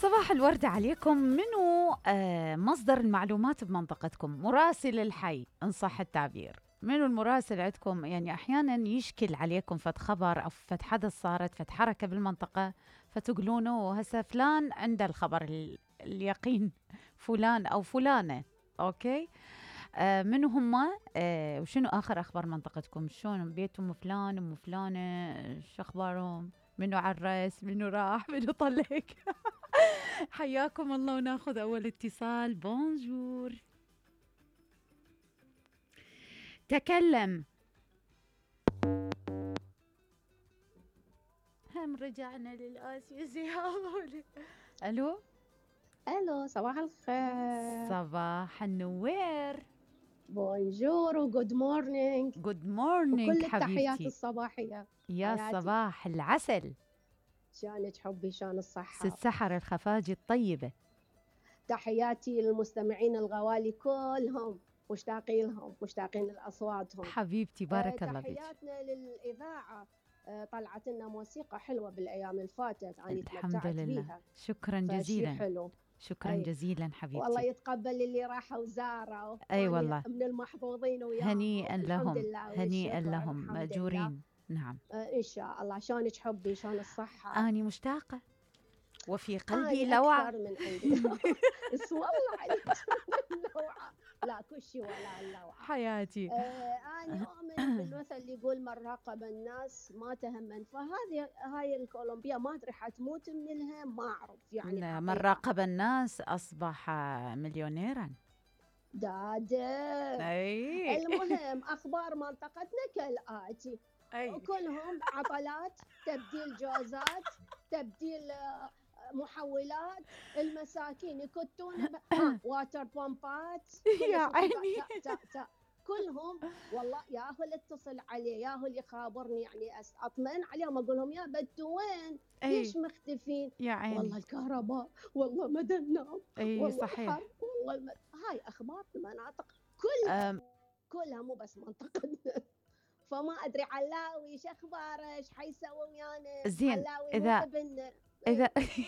صباح الورد عليكم. منو مصدر المعلومات بمنطقتكم؟ مراسل الحي إن صح التعبير. منو المراسل عندكم؟ يعني أحيانا يشكل عليكم فت خبر أو فت حدث صارت فت حركة بالمنطقة فتقولونه هسا فلان عنده الخبر اليقين فلان أو فلانة. أوكي، منو هما؟ وشنو آخر أخبار منطقتكم؟ شلون بيتهم فلان أم فلانة؟ شو أخبارهم؟ منو عرس؟ منو راح؟ منو طلق؟ حياكم الله. وناخذ أول اتصال. بونجور، تكلم. هم رجعنا للآسيس يا أولي. ألو، الو، صباح الخير. صباح النوير. بونجور وجود مورنينج جود مورنينج وكل التحيات حبيبتي. الصباحية. يا حياتي، صباح العسل. شانك حبي، شان الصحة. ست سحر الخفاجي الطيبة. تحياتي للمستمعين الغوالي كلهم، مشتاقين لهم، مشتاقين لأصواتهم. حبيبتي بارك الله بك. تحياتنا للإذاعة. طلعت لنا موسيقى حلوة بالأيام الفاتت، أنا الحمد تمتعت لله، بيها. شكرا فشي جزيلا. حلو. شكرا أي جزيلا والله حبيبتي. يتقبل اللي راحوا وزاروا، أي وأنا والله، من المحظوظين وياهم. هنيئا الحمد لهم، لله هنيئا والشكر، لهم الحمد لله. مأجورين. نعم. إن شاء الله. شلونك حبي، شلون الصحة؟ أني مشتاقة وفي قلبي أنا لوعة. أكثر من عندي. بس والله عليك اللوعة، لا كل شيء ولا اللوعة. حياتي. أنا أؤمن بالمثل اللي يقول من راقب الناس ما تهم. هاي الكولومبيا ما أدري حتموت من الهم، ما أعرف يعني لا، من حقيقة. راقب الناس أصبح مليونيرا. دادا. أي المهم أخبار منطقتنا كالآتي: أي كلهم عطلات، تبديل جوازات، تبديل محولات. المساكين يكتون واتر بومبات. يا عيني. كلهم والله. ياهو اللي اتصل عليه، ياهو اللي يخابرني، يعني اطمئن عليهم، اقول لهم يا بنتوا وين؟ ليش مختفين؟ يا عيني. والله الكهرباء، والله ما النوم، أي والله صحيح. الحر، والله هاي اخبار المناطق كلها مو بس منطقتنا. فما ادري علاوي ايش اخباره، ايش حيسوي ويانا؟ زين علاوي إذا مو ابننا. إذا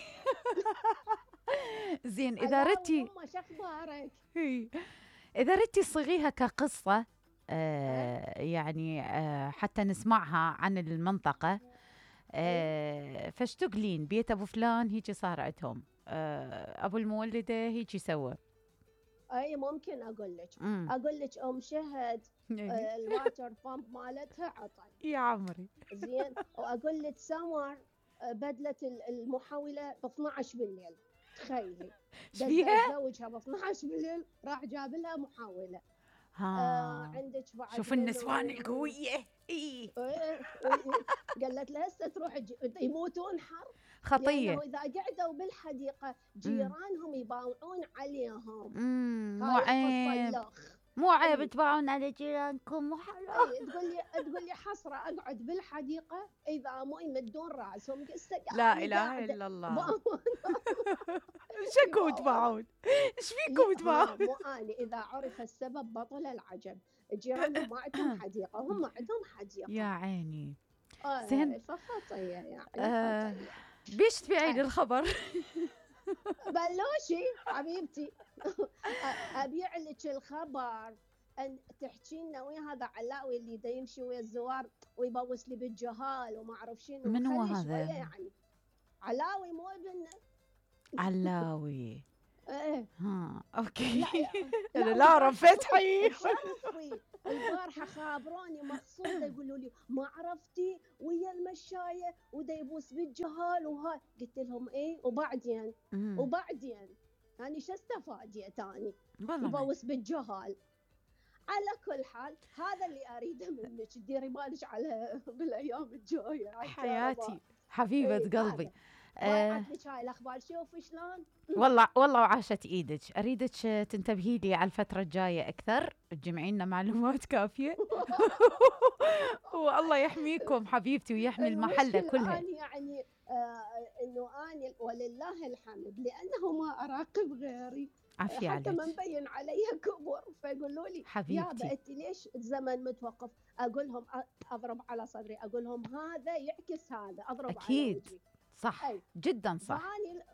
زين إذا علاوي ردتي، امه ايش اخبارك؟ إذا ردتي صغيها كقصة، يعني حتى نسمعها عن المنطقة. فاش تقولين بيت أبو فلان هيجي صار عندهم، أبو المولدة هيجي سوى. اي ممكن اقول لك ام شهد الواتر بامب مالتها عطل يا عمري. زين. واقول لك سمر بدلت المحولة ب 12 بالليل. تخيلي، فيها؟ زوجها ب 12 بالليل راح جاب لها محولة. عندك بعد شوف النسوان القوية. إيه. قالت لها هسه تروح يموتون حر. خطية. لأنه إذا قعدوا بالحديقة جيرانهم يباوعون عليهم. مو عيب، مو عيب تباعون على جيرانكم، مو حلو. تقول لي حسرة أقعد بالحديقة إذا مو يمدون راسهم. لا إله إلا الله. شكو تباعون؟ ايش فيكم تباعون؟ مو أنا، إذا عرف السبب بطل العجب. جيرانهم ما عندهم حديقة، هم عندهم حديقة. يا عيني. زين. فخطية يعني. بيش تبيعي لي الخبر؟ بلوشي حبيبتي. أبيع لك الخبر أن تحكي لنا ويا هذا علاوي اللي دا يمشي ويا الزوار ويبوس لي بالجهال وما أعرف شنو. من هو هذا؟ يعني علاوي مو ابننا. علاوي. ايه اوكي. لا اعرف فتحي. شرفي. البارحه خابروني مخصوص يقولوا لي ما عرفتي ويا المشايه ودا يبوس بالجهال وهاي. قلت لهم ايه وبعدين يعني شو استفاديت اني؟ يبوس بالجهال. على كل حال هذا اللي اريده منك، ديري بالك على بالايام الجايه. حياتي حبيبه قلبي. لك هاي الاخبار. شوفي شلون. والله وعاشت ايدك. اريدك تنتبهي لي على الفتره الجايه اكثر، تجمعي لنا معلومات كافيه. والله يحميكم حبيبتي ويحمي المحله كلها. يعني انه اني ولله الحمد لانه ما اراقب غيري. عافية حتى عليك. ما مبين علي كبر، فيقولوا لي حبيبتي يا انت ليش الزمن متوقف؟ اقول لهم اضرب على صدري، اقول لهم هذا يعكس هذا، اضرب أكيد. على وجهي. صح. جدا صح.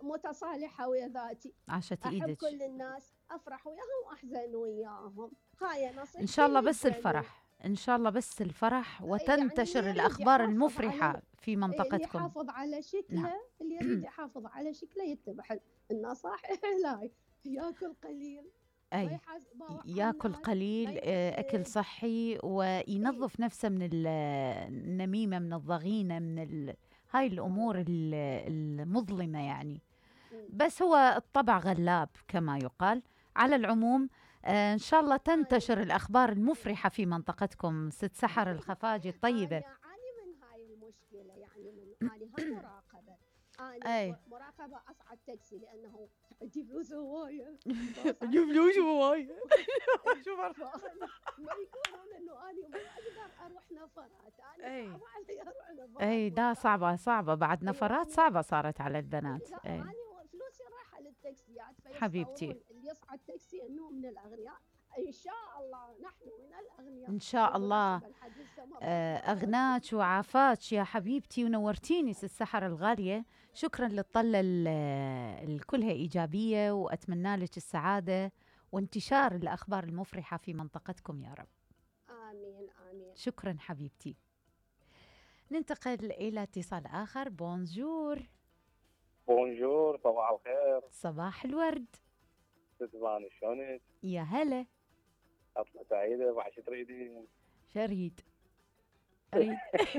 متصالحة ويا ذاتي، عاشت أحب ايدك. كل الناس، أفرح وياهم وأحزن وياهم، هاي ان شاء الله نصيحتي بس للجميع. الفرح، ان شاء الله بس الفرح، يعني وتنتشر اللي يريد الاخبار يحافظ على المفرحة في اللي منطقتكم. يحافظ على نعم. شكله، اللي يريد يحافظ على شكله يتبع النصائح لا ياكل قليل، ما اي، يباوع على ياكل الناس، ما قليل، اكل صحي، إيه. وينظف نفسه من النميمة، من الضغينة، هاي الامور الله. المظلمة يعني. أمم. بس هو الطبع غلاب كما يقال. على العموم، إن شاء الله أني تنتشر الأخبار المفرحة في منطقتكم. ست سحر الخفاجي الطيبة. أني أعاني من هاي المشكلة، يعني أني هم مراقبة، أني أي. مراقبة أصعد تاكسي لأنه عندي فلوس هواية، أجيب فلوس هواي. شو فأنا ما يقولون إنه أنا ما أقدر أروح نفرات، أنا أي. صعب علي أروح نفرات أي، دا مكان. صعبة صعبة، بعد أي نفرات والله. صعبة صارت على البنات. لا أي. وأنا فلوسي رايحة للتاكسيات، حبيبتي، فيتصورون اللي يصعد تاكسي إنه من الأغنياء. إن شاء الله نحن من الأغنياء. إن شاء الله. بمناسبة الحديث مرات مرات. أغناك وعافاك يا حبيبتي، ونورتيني ست سحر الغالية. شكرا للطلة كلها إيجابية، وأتمنى لك السعادة وانتشار الأخبار المفرحة في منطقتكم يا رب. آمين آمين. شكرا حبيبتي. ننتقل إلى اتصال آخر. بونجور. بونجور، صباح الخير. صباح الورد. تسمعني شلونك؟ يا هلا. عطلة سعيدة، بعد شو تريدين؟ شريد. أريد.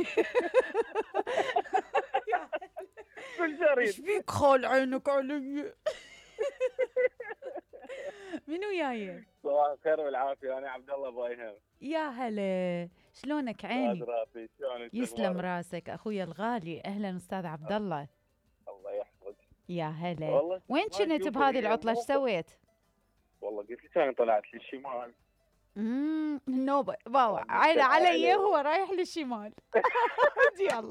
كل شريد. ايش فيك خال عينك علي؟ منو جاية؟ صباح الخير والعافية، أنا عبد الله بايهم. يا هلا، شلونك عيني؟ راسي شلونك؟ يسلم راسك اخويا الغالي. اهلا استاذ عبد الله. الله يحفظك. يا هلا. والله وين كنت بهذه العطلة؟ ايش سويت؟ والله قلت لك أنا طلعت للشمال. النوبة باوع عينه علي، هو رايح للشمال. يلا.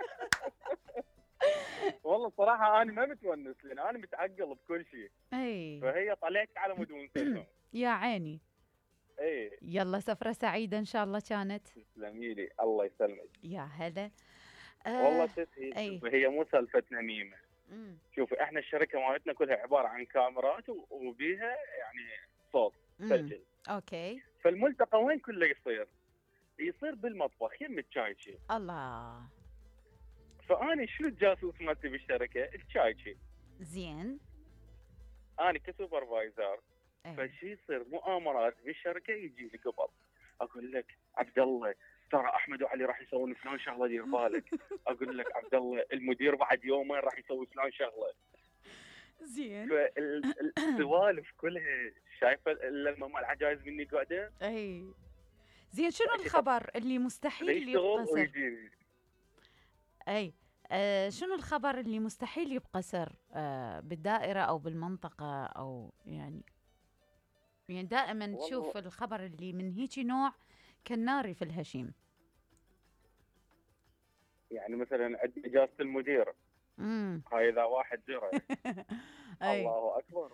والله صراحة أنا ما متونس، لأن أنا متعقل بكل شيء. اي. فهي طلعت على مود ونستهم. يا عيني. اي. يلا سفرة سعيدة ان شاء الله كانت. تسلمي لي، الله يسلمك. يا هلا. والله شوفي، هي مو سالفة نميمة. شوفي، احنا الشركة مالتنا كلها عبارة عن كاميرات وبيها يعني صوت سجل. اوكي. فالملتقى وين كله يصير بالمطبخ يم الشايشي. الله. فأنا شنو الجاسوس مالتي بالشركة؟ الشايشي. زين. أنا كسوبرفايزر. فشي يصير مؤامرات بالشركة، يجي لي قبل أقول لك عبد الله ترى أحمد وعلي راح يسوون فلان شغلة، دير بالك. أقول لك عبد الله المدير بعد يومين راح يسوي فلان شغلة. زين. فالسوالف كلها شايفة لما مال العجائز مني قاعدة. اي. زين، شنو الخبر اللي مستحيل يبقى اي. شنو الخبر اللي مستحيل يبقى سر بالدائرة او بالمنطقة، او يعني دائما تشوف الخبر اللي من هيك نوع كالنار في الهشيم. يعني مثلا عندي اجازة المدير. هاي اذا واحد درى. الله اكبر.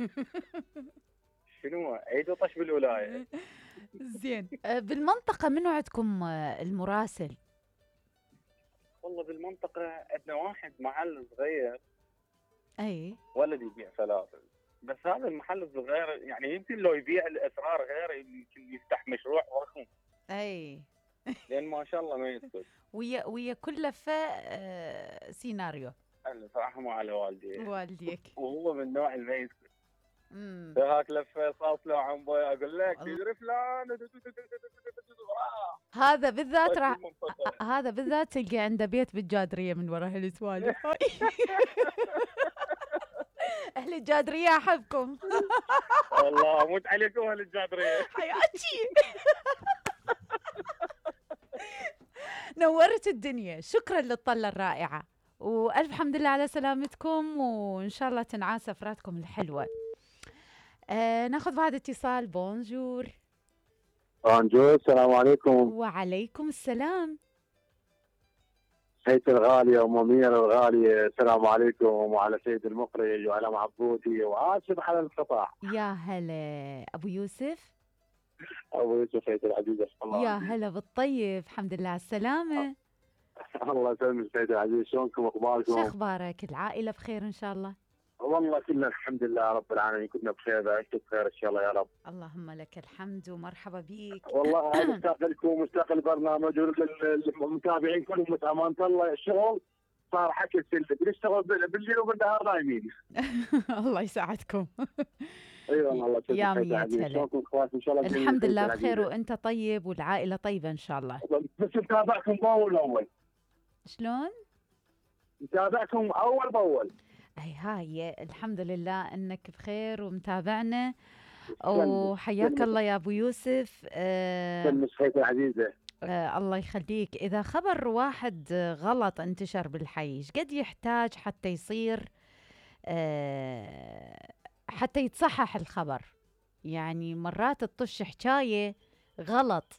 شنو عيد وطش بالولاية. زين. بالمنطقة منو عندكم المراسل؟ والله بالمنطقة عندنا واحد محل صغير. اي. ولد يبيع فلافل، بس هذا المحل الصغير يعني يمكن لو يبيع الاسرار غير يمكن يفتح مشروع ضخم. اي. لان ما شاء الله ما يسكت. ويا كل لفه سيناريو. انا صراحه مو على والديك. وهو من نوع اللي ما يسكت. هاك لفه صاص له عم بوي، اقول لك تدري فلان. هذا بالذات تلقى عنده بيت بالجادريه من وراء هالسوالف. اهل الجادريه احبكم. والله اموت عليكم اهل الجادريه. حياتي. نورت الدنيا. شكرا للطلة الرائعة، وألف حمد لله على سلامتكم، وإن شاء الله تنعاد سفراتكم الحلوة. ناخذ بعد اتصال. بونجور. بونجور، السلام عليكم. وعليكم السلام. سيد الغالية وممير الغالية، السلام عليكم، وعلى سيد المخرج وعلى معبودي، وآسف على الانقطاع. يا هلا أبو يوسف. أبو يوسف سيد العزيز. يا هلا بالطيب، الحمد لله على السلامة. الله يسلمك سيد العزيز، شلونكم اخباركم؟ شو اخبارك؟ العائلة بخير ان شاء الله؟ والله كلنا الحمد لله رب العالمين، كنا بخير، انتم بخير ان شاء الله يا رب. اللهم لك الحمد ومرحبا بيك. والله مشتاق لكم ومشتاق البرنامج والمتابعين كلهم، امانه الله الشغل صار حكي سلبي، بنشتغل بالليل وبالنهار نايمين. الله يساعدكم. ايوه الله يا مية هلا. شلونكم اخواتي؟ ان شاء الله الحمد لله بخير وانت طيب والعائله طيبه ان شاء الله. بس نتابعكم باول. شلون؟ نتابعكم اول باول. هاي الحمد لله انك بخير ومتابعنا، وحياك الله يا ابو يوسف. صحيتي العزيزه. الله يخليك. اذا خبر واحد غلط انتشر بالحي، ايش قد يحتاج حتى يصير حتى يتصحح الخبر؟ يعني مرات تطش حكايه غلط.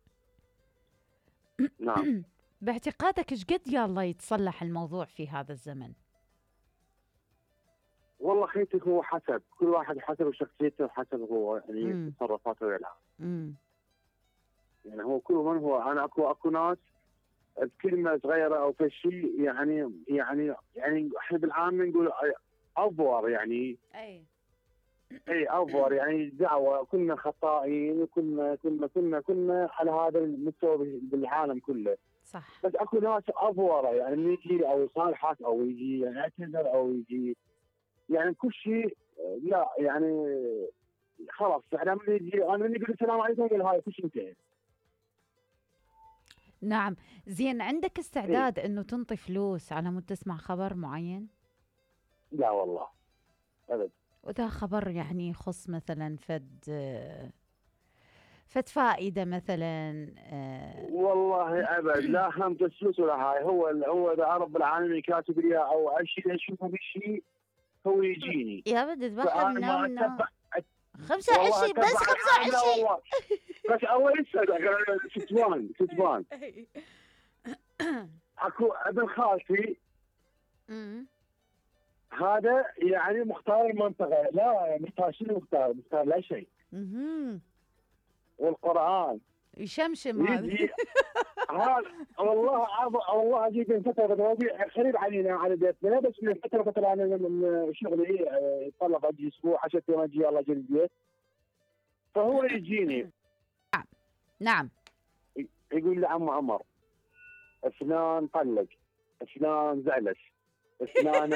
نعم. باعتقادك ايش قد يا الله يتصلح الموضوع في هذا الزمن؟ والله خيتك هو حسب كل واحد، حسب شخصيته وحسب هو يعني تصرفاته ويلعب. يعني هو كل من هو، انا اكو ناس بكلمه صغيره او في شيء يعني احنا بالعامه نقول افور، يعني اي افور، يعني دعوه كنا خطائين وكنا على هذا المستوى بالعالم كله. صح. بس اكو ناس افوره، يعني يجي او يصالحك او يجي يعتذر او يجي يعني كل شيء، لا يعني خلاص احنا من يجي انا من يقول السلام عليكم اقول هاي كل شيء انتهى. نعم. زين، عندك استعداد انه تنطي فلوس على مود تسمع خبر معين؟ لا والله ابد. وإذا خبر يعني يخص مثلا فد فائدة مثلا والله ابد لا هم فلوس ولا هاي، هو اذا رب العالمين كاتب لي او شيء اشوفه بالشيء هو يجيني. يا بدي تبحر من 25 بس 25 بس اول كتبان اكو ابن خالتي هذا يعني مختار المنطقه، لا مختار شنو مختار لا شيء. والقران يشمشم هذا. والله اجيب من فتره ربيع قريب علينا على بيتنا، بس من فتره انا من شغلي يتطلب اجي اسبوع 10 ايام اجي يلا اجي البيت، فهو يجيني. نعم. يقول لي عم عمر فلان طلق، فلان زعلت، فلان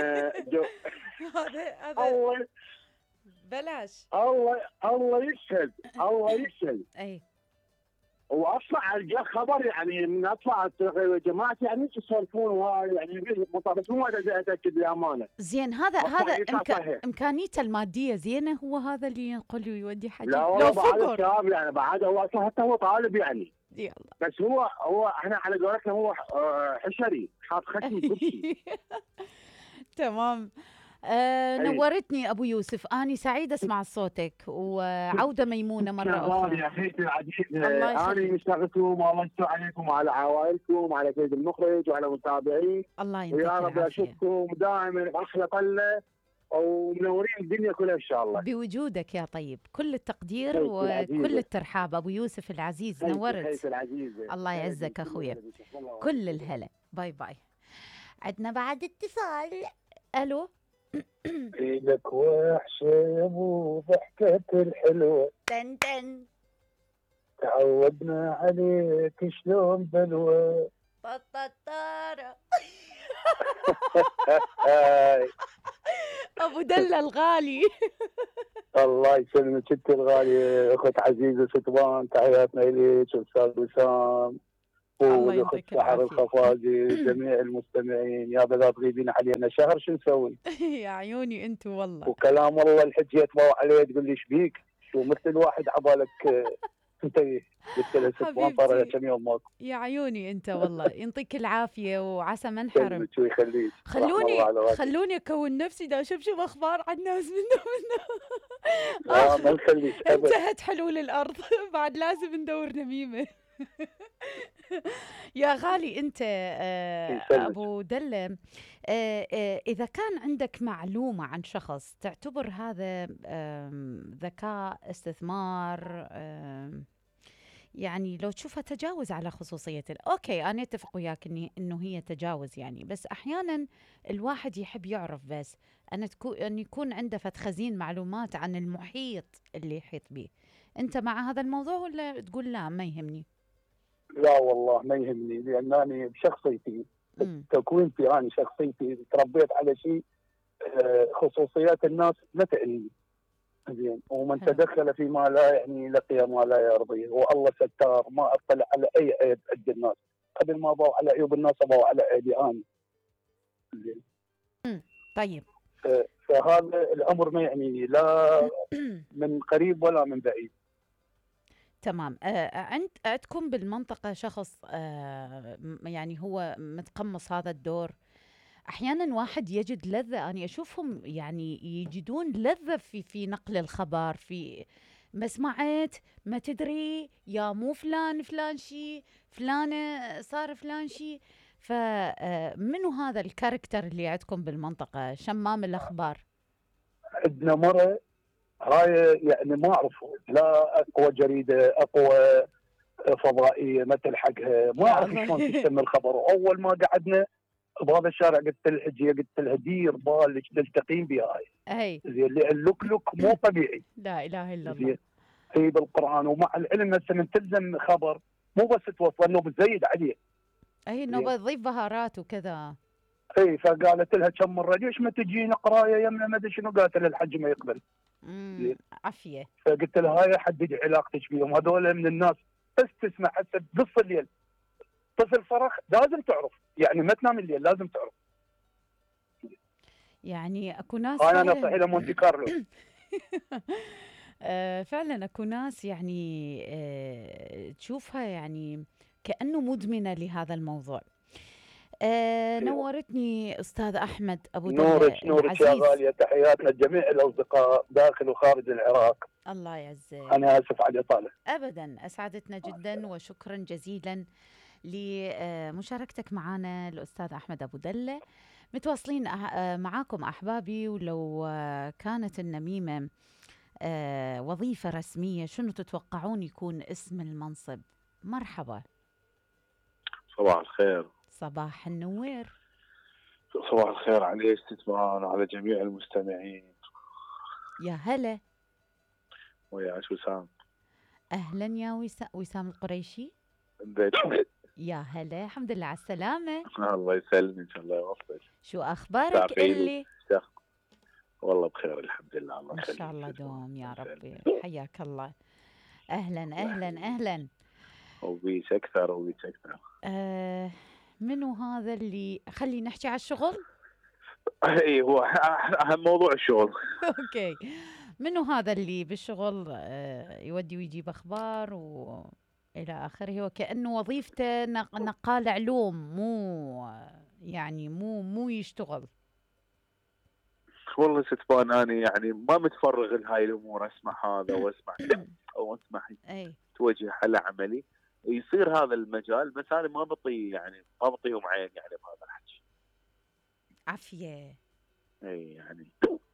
هذا بلاش. الله يشهد. اي واطلع القى خبر، يعني من اطلع جماعتي يعني يسولفون يعني بس مو اتاكد للامانه. زين هذا امكانيته الماديه زينه، هو هذا اللي ينقل ويودي حاجه؟ لا والله بعد شاب يعني، بعد هو حتى هو طالب يعني. يلا. بس هو احنا على قولتنا هو حشري حاط خشم كل شيء. تمام. نورتني أبو يوسف، أنا سعيدة أسمع صوتك، وعودة ميمونة مرة أخرى. يا أخيتي العزيزة، أنا مشتاق لكم، الله يستر عليكم وعلى عوائلكم وعلى سيد المخرج وعلى المتابعين. الله يديك العافية. ويا رب أشوفكم دائما بأحلى طلة ومنورين الدنيا كلها إن شاء الله. بوجودك يا طيب، كل التقدير وكل الترحاب. أبو يوسف العزيز نورت. الله يعزك أخويا، كل الهلا. باي باي. عندنا بعد اتصال. ألو. ايدك وحشة يا ابو ضحكة الحلوة، تن تعودنا عليك شلون بلوى طططارة. ابو دلة الغالي. الله يسلمك انت الغالية، اخت عزيزة ستبان، تحياتنا اليك استاذ وسام والاخت سحر الخفاجي، جميع المستمعين. يا بلا تغيبين علينا شهر شو نسوي؟ يا عيوني انتم والله. وكلام الله الحجه يطبعوا عليه، تقول لي ايش بيك؟ شو مثل واحد عبالك تنتهي؟ قلت له ستبان صار كم يوم ماكو. يا عيوني انت والله، يعطيك العافيه وعسى ما انحرم. شو يخليك. خلوني اكون نفسي دا شوف اخبار عن الناس منه. ما نخليك. انتهت حلول الارض. بعد لازم ندور نميمه. يا غالي انت ابو دلة، اذا كان عندك معلومة عن شخص تعتبر هذا ذكاء، استثمار، يعني لو تشوفها تجاوز على خصوصية أوكي أنا أتفق وياك إنه هي تجاوز يعني، بس أحيانا الواحد يحب يعرف، بس أن يكون عنده خزين معلومات عن المحيط اللي يحيط به. أنت مع هذا الموضوع ولا تقول لا ما يهمني؟ لا والله ما يهمني، لأنني بشخصيتي تكوينتي، أنا شخصيتي تربيت على شيء خصوصيات الناس لا تعنيني زين، ومن تدخل فيما لا يعني لقي ما لا يرضيه، والله ستار ما اطلع على اي عيب عند الناس، قبل ما ابوا على عيوب الناس ابوا على عيبي انا زين. طيب فهذا الامر ما يعنيني لا من قريب ولا من بعيد. تمام. عندكم بالمنطقة شخص يعني هو متقمص هذا الدور؟ أحيانا واحد يجد لذة، أنا أشوفهم يعني يجدون لذة في نقل الخبر، في ما سمعت ما تدري يا مو فلان شي فلانة صار فلان شي. فمنو هذا الكاركتر اللي عندكم بالمنطقة شمام الأخبار؟ عندنا مرة هاي يعني ما أعرفه، لا أقوى جريدة أقوى فضائية ما تلحقها، ما أعرف شلون تسمى الخبر. وأول ما قعدنا بهذا الشارع قلت لها قلت لها دير بالك تلتقين بها هاي زين، اللوك مو طبيعي. لا اله الا الله. في بالقران، ومع العلم هسه من تلزم خبر مو بس توصل انه بتزيد عليه، اي انه بتضيف بهارات وكذا. اي فقالت لها كم مره ليش ما تجينا قرايه يمنا ما ادري شنو، قالت لها الحج ما يقبل. عافيه. فقلت لها هاي حددي علاقتك بيهم، هذول من الناس بس تسمع هسه بنص الليل طفل صرخ لازم تعرف، يعني ما تنام الليل لازم تعرف. يعني اكو ناس انا نصيحي الى مونتي كارلو. فعلا اكو ناس يعني تشوفها يعني كأنه مدمنة لهذا الموضوع. نورتني أستاذ أحمد أبو دلة. نورك يا غالية، تحياتنا لجميع الأصدقاء داخل وخارج العراق. الله يعزك. أنا آسف على الإطالة. أبدا، أسعدتنا جدا وشكرا جزيلا لمشاركتك معنا الأستاذ أحمد أبو دلة. متواصلين معاكم أحبابي، ولو كانت النميمة وظيفة رسمية شنو تتوقعون يكون اسم المنصب؟ مرحبا. صباح الخير. صباح النوير. صباح الخير عليك ستمان وعلى جميع المستمعين. يا هلا. وياك وسام. أهلا يا وسام القريشي. يا هلا، الحمد لله على السلامة. الله يسلمك الله يوفقك. شو أخبارك اللي؟ والله بخير الحمد لله. الله يخليك. إن شاء الله دوم يا ربي. حياك الله. أهلا أهلا أهلا. وبيك أكثر وبيك أكثر. منو هذا اللي خلي نحكي على الشغل؟ اي هو اهم موضوع الشغل. اوكي. منو هذا اللي بالشغل يودي ويجيب اخبار والى اخره، وكانه وظيفته نقال علوم، مو يعني مو يشتغل. والله ستبان انا يعني ما متفرغ لهاي الامور، اسمع هذا واسمع او اسمع توجه حل عملي يصير هذا المجال، بس انا ما بطي يعني ما بطيهم عين يعني بهذا الحكي. عافيه. اي يعني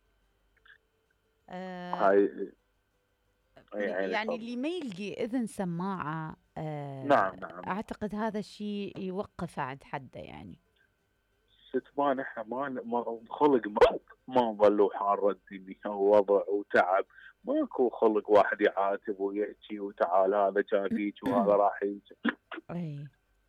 هاي يعني اللي ما يلقي اذن سماعه نعم اعتقد هذا الشيء يوقف عند حده. يعني ستمان احنا ما خلق ما نظلوا حار الدنيا ووضع وتعب، ماكو خلق واحد يعاتب ويحكي وتعال هذا كان هيك وهذا راح يجي. اي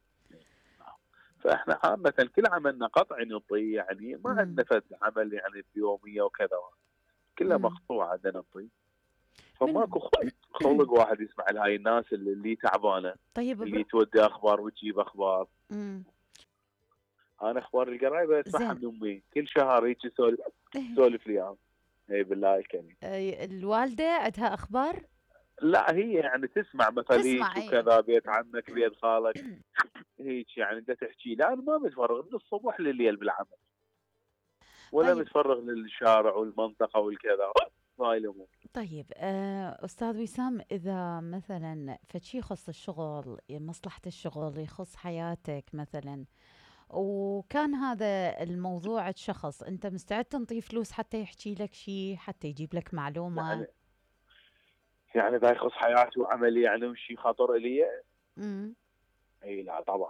فاحنا عامة كل عملنا قطعي نطي، يعني ما عندنا فد عمل يعني اليومية وكذا، كلها مقطوعة عندنا نطي. فماكو خلق واحد يسمع لهاي الناس اللي تعبانة. طيب اللي تودي اخبار وتجيب اخبار. انا اخبار القرايبه اسمعها من امي كل شهر هيك تسولف لي عنها. اي بالله الكريم. الوالده عندها اخبار؟ لا هي يعني تسمع مثلا هيك وكذا، بيت عمك بيت خالك هيك يعني بدها تحكي. لا انا ما متفرغ من الصبح لليل بالعمل، ولا طيب. متفرغ للشارع والمنطقه والكذا هاي الامور. طيب استاذ وسام، اذا مثلا فشي يخص الشغل، مصلحه الشغل، يخص حياتك مثلا، وكان هذا الموضوع شخص، انت مستعد تنطيه فلوس حتى يحكي لك شيء، حتى يجيب لك معلومه؟ يعني يعني ذا يخص حياتي وعملي يعني وشي خطر إلي. اي لا طبعا.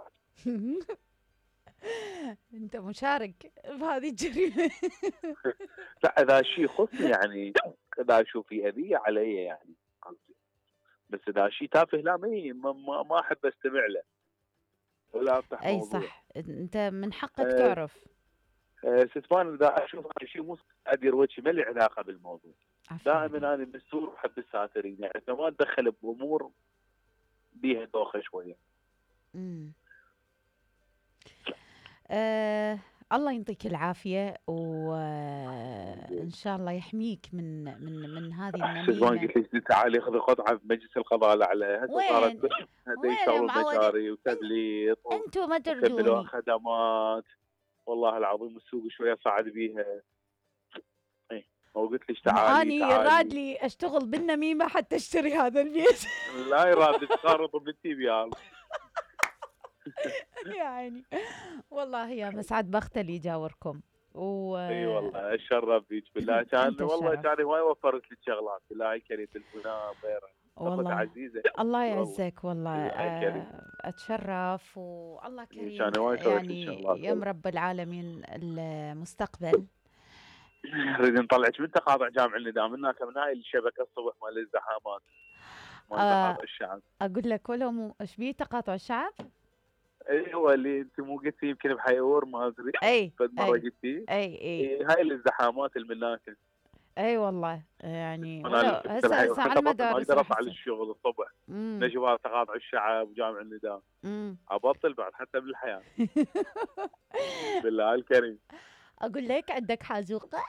انت مشارك بهذه الجريمه. لا اذا شيء يخصني يعني اذا اشوف في اذيه علي يعني قصدي، بس اذا شيء تافه لا ما احب استمع له ولا افتح اي موضوع. صح، انت من حقك تعرف. ستفان اذا اشوف شيء مو ادير وجهي ما لي علاقه بالموضوع. دائما انا مستور وحب الساترين، يعني ما اتدخل بامور بيها دوخه شويه. الله يعطيك العافية، وإن شاء الله يحميك من هذه النميمة. قلت لي تعالي خذي قطعة في مجلس القضاء الأعلى. هسه صارت يشتغلون مشاري وتبليط أنتم ما تردوني خدمات، والله العظيم السوق شوية صعد بيها. وقلت ليش تعالي أنا يراد لي أشتغل بالنميمة حتى أشتري هذا البيت. لا يراد لي تقارض بنتي بيال. يعني والله يا مسعد بخت اللي يجاوركم. اي والله اتشرف بيك بالله. كان والله كان هواي وفرت لي شغلات بالله كريم تلفونات غيره والله عزيزه. الله يعزك والله. اتشرف والله كريم يعني يا رب العالمين. المستقبل نريد نطلعك من تقاطع جامع النداء من هناك من هاي الشبكه الصبح مال الزحامات مال تقاطع الشعب. اقول لك ولا ايش بيه تقاطع الشعب؟ اي هو اللي انت مو قلتي يمكن بحيور ما ادري. اي فد مره قلتي اي هاي الازدحامات المناكل. اي والله يعني هسه على المدارس اقدر اطلع للشغل الصبح نجوى تقاطع الشعب وجامع النداء ابطل بعد حتى بالحياه. بالله الكريم اقول لك عندك حازوقه.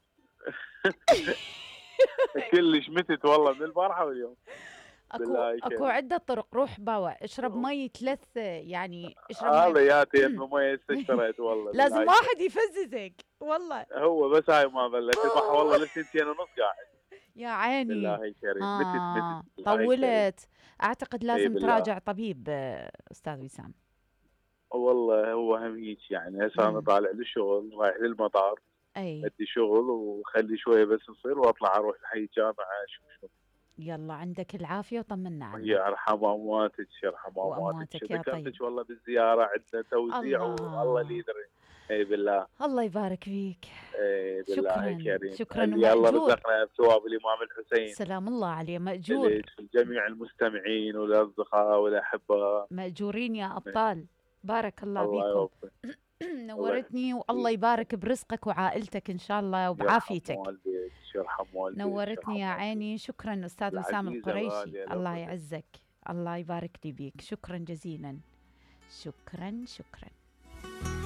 كلش متت والله من البارحه واليوم. اكو عده طرق. روح باوع اشرب مي 3 يعني اشرب هذا ياتي انه مي استشريت والله. لازم واحد يفززك والله. هو بس هاي ما بلشت البارحه والله لسنتين ونص قاعد. يا عيني بالله الكريم متت طولت. اعتقد لازم تراجع طبيب استاذ وسام. والله هو هم هيك يعني. هسه انا طالع للشغل رايح للمطار ادي شغل وخلي شويه بس نصير واطلع اروح لحي الجامعه اشوف شغل. يلا عندك العافيه وطمنا عنك. يرحم امواتك يرحم امواتك. ذكرتك والله بالزياره عندنا توزيع والله اللي يدري. اي بالله الله يبارك فيك. اي بالله الكريم. شكرا الله رزقنا بثواب الامام الحسين. سلام الله عليه. ماجور. جميع المستمعين والاصدقاء والاحباء ماجورين يا ابطال. بارك الله فيكم. نورتني والله يبارك برزقك وعائلتك ان شاء الله وبعافيتك. يرحم والديك. نورتني يا عيني. شكرا استاذ وسام القريشي. الله يعزك. الله يبارك لي بيك. شكرا جزيلا. شكرا.